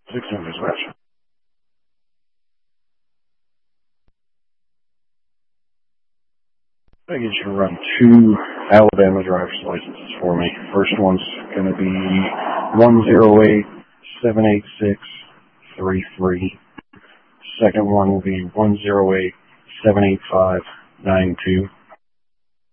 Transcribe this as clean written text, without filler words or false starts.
6 dispatch. I get you to run 2 Alabama driver's licenses for me. First one's going to be 108-786-33. Second one will be 108-785-92.